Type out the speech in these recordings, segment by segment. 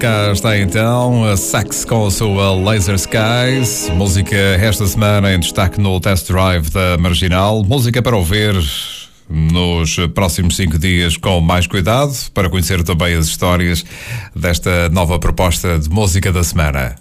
Cá está então a Sax com a sua Laser Skies, música esta semana em destaque no Test Drive da Marginal, música para ouvir nos próximos 5 dias com mais cuidado, para conhecer também as histórias desta nova proposta de música da semana.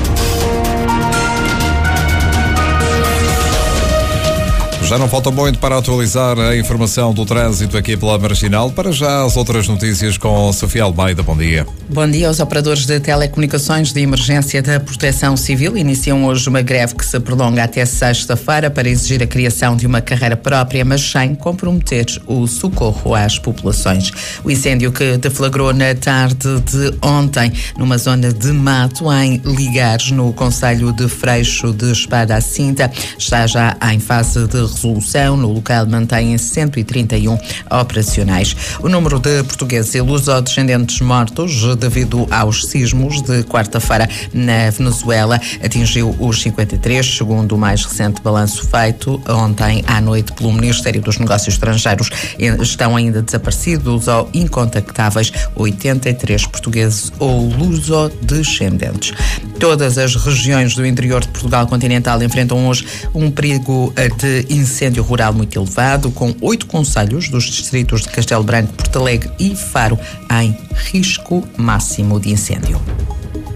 Já não falta muito para atualizar a informação do trânsito aqui pela Marginal. Para já as outras notícias com Sofia Almeida. Bom dia. Bom dia. Os operadores de telecomunicações de emergência da Proteção Civil iniciam hoje uma greve que se prolonga até sexta-feira para exigir a criação de uma carreira própria, mas sem comprometer o socorro às populações. O incêndio que deflagrou na tarde de ontem numa zona de mato em Ligares, no concelho de Freixo de Espada à Cinta, está já em fase de resolução. No local mantêm 131 operacionais. O número de portugueses e lusodescendentes mortos devido aos sismos de quarta-feira na Venezuela atingiu os 53, segundo o mais recente balanço feito ontem à noite pelo Ministério dos Negócios Estrangeiros. Estão ainda desaparecidos ou incontactáveis 83 portugueses ou lusodescendentes. Todas as regiões do interior de Portugal continental enfrentam hoje um perigo de incêndio rural muito elevado, com 8 concelhos dos distritos de Castelo Branco, Porto Alegre e Faro em risco máximo de incêndio.